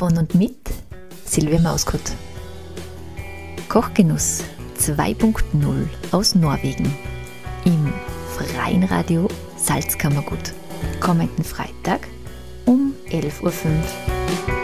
Von und mit Silvia Mauskott. Kochgenuss 2.0 aus Norwegen im freien Radio Salzkammergut. Kommenden Freitag um 11.05 Uhr.